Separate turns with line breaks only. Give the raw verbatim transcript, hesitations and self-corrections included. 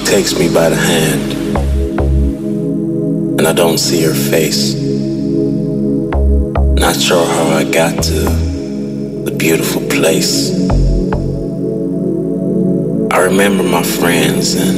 takes me by the hand, and I don't see her face. Not sure how I got to the beautiful place. I remember my friends and